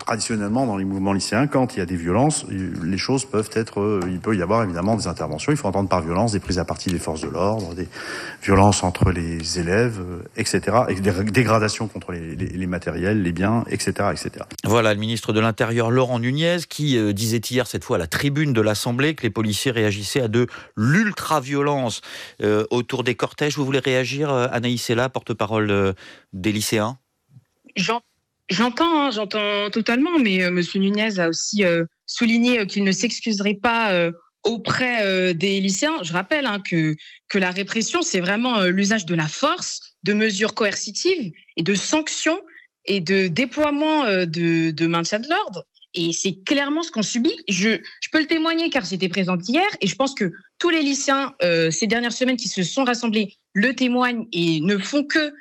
traditionnellement, dans les mouvements lycéens, quand il y a des violences, les choses peuvent être... il peut y avoir évidemment des interventions. Il faut entendre par violence des prises à partie des forces de l'ordre, des violences entre les élèves, etc. Et des dégradations contre les matériels, les biens, etc., etc. Voilà, le ministre de l'Intérieur, Laurent Nunez, qui disait hier, cette fois à la tribune de l'Assemblée, que les policiers réagissaient à de l'ultra-violence autour des cortèges. Vous voulez réagir, Anaïs Sella, porte-parole des lycéens ? J'entends totalement, mais Monsieur Nunez a aussi souligné qu'il ne s'excuserait pas auprès des lycéens. Je rappelle que la répression, c'est vraiment l'usage de la force, de mesures coercitives et de sanctions et de déploiement de maintien de l'ordre. Et c'est clairement ce qu'on subit. Je peux le témoigner car j'étais présente hier et je pense que tous les lycéens ces dernières semaines qui se sont rassemblés le témoignent et ne font que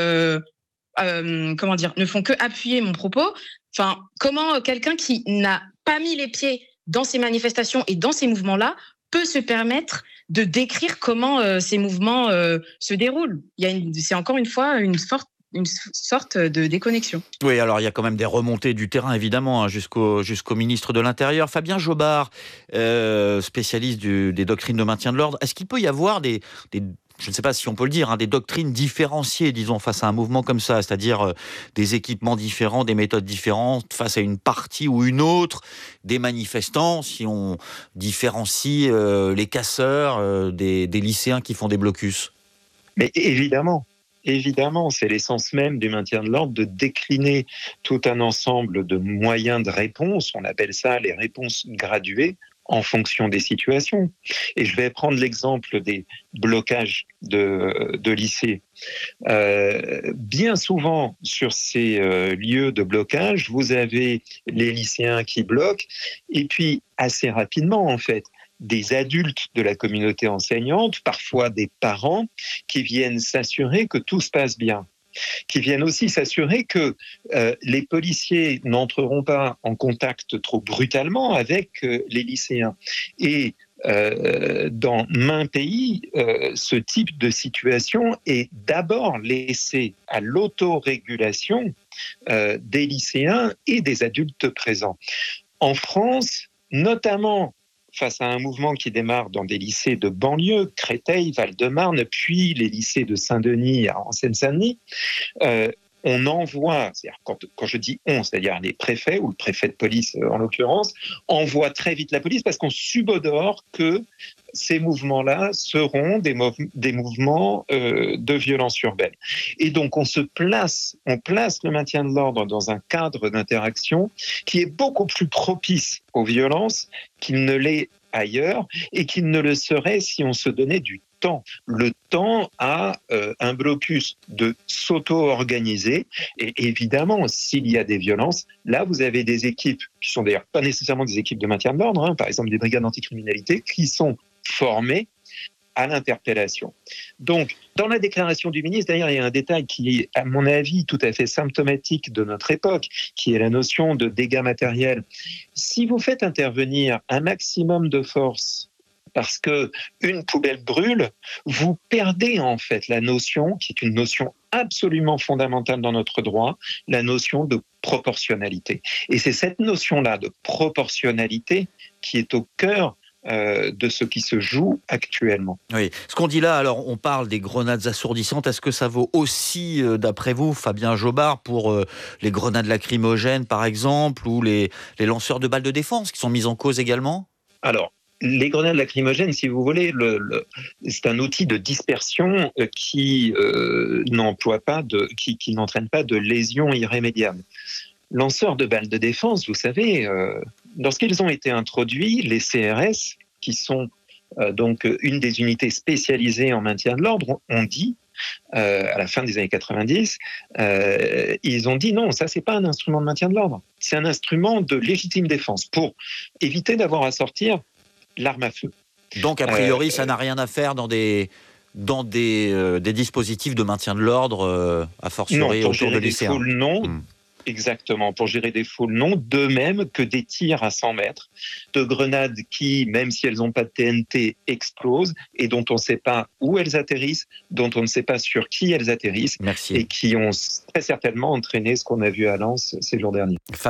ne font que appuyer mon propos. Enfin, comment quelqu'un qui n'a pas mis les pieds dans ces manifestations et dans ces mouvements-là peut se permettre de décrire comment ces mouvements se déroulent. C'est encore une fois une sorte de déconnexion. Oui, alors il y a quand même des remontées du terrain, évidemment, jusqu'au ministre de l'Intérieur. Fabien Jobard, spécialiste des doctrines de maintien de l'ordre. Est-ce qu'il peut y avoir je ne sais pas si on peut le dire, des doctrines différenciées, disons, face à un mouvement comme ça, c'est-à-dire des équipements différents, des méthodes différentes, face à une partie ou une autre des manifestants, si on différencie les casseurs des lycéens qui font des blocus ? Mais évidemment, c'est l'essence même du maintien de l'ordre de décliner tout un ensemble de moyens de réponse, on appelle ça les réponses graduées, en fonction des situations. Et je vais prendre l'exemple des blocages de lycées. Bien souvent, sur ces lieux de blocage, vous avez les lycéens qui bloquent, et puis assez rapidement, en fait, des adultes de la communauté enseignante, parfois des parents, qui viennent s'assurer que tout se passe bien, qui viennent aussi s'assurer que les policiers n'entreront pas en contact trop brutalement avec les lycéens. Et dans maints pays, ce type de situation est d'abord laissé à l'autorégulation des lycéens et des adultes présents. En France, notamment face à un mouvement qui démarre dans des lycées de banlieue, Créteil, Val-de-Marne, puis les lycées de Saint-Denis en Seine-Saint-Denis, on envoie, c'est-à-dire quand je dis on, c'est-à-dire les préfets ou le préfet de police en l'occurrence, envoie très vite la police parce qu'on subodore que ces mouvements-là seront des mouvements de violence urbaine. Et donc on place le maintien de l'ordre dans un cadre d'interaction qui est beaucoup plus propice aux violences qu'il ne l'est ailleurs et qu'il ne le serait si on se donnait du temps. Le temps à un blocus de s'auto-organiser. Et évidemment, s'il y a des violences, là, vous avez des équipes qui sont d'ailleurs pas nécessairement des équipes de maintien de l'ordre, par exemple des brigades anticriminalité, qui sont formées à l'interpellation. Donc, dans la déclaration du ministre, d'ailleurs, il y a un détail qui est, à mon avis, tout à fait symptomatique de notre époque, qui est la notion de dégâts matériels. Si vous faites intervenir un maximum de force parce qu'une poubelle brûle, vous perdez en fait la notion, qui est une notion absolument fondamentale dans notre droit, la notion de proportionnalité. Et c'est cette notion-là de proportionnalité qui est au cœur de ce qui se joue actuellement. Oui, ce qu'on dit là, alors on parle des grenades assourdissantes, est-ce que ça vaut aussi, d'après vous, Fabien Jobard, pour les grenades lacrymogènes par exemple, ou les lanceurs de balles de défense qui sont mis en cause également ? Alors, les grenades lacrymogènes, si vous voulez, c'est un outil de dispersion qui n'entraîne pas de lésions irrémédiables. Lanceurs de balles de défense, vous savez, lorsqu'ils ont été introduits, les CRS, qui sont donc une des unités spécialisées en maintien de l'ordre, ont dit, à la fin des années 90, ils ont dit non, ça c'est pas un instrument de maintien de l'ordre, c'est un instrument de légitime défense pour éviter d'avoir à sortir l'arme à feu. Donc, a priori, ça n'a rien à faire dans des dispositifs de maintien de l'ordre, a fortiori autour de lycéens. Non, exactement. Pour gérer des foules, non. De même que des tirs à 100 mètres, de grenades qui, même si elles n'ont pas de TNT, explosent et dont on ne sait pas où elles atterrissent, dont on ne sait pas sur qui elles atterrissent. Merci. Et qui ont très certainement entraîné ce qu'on a vu à Lens ces jours derniers.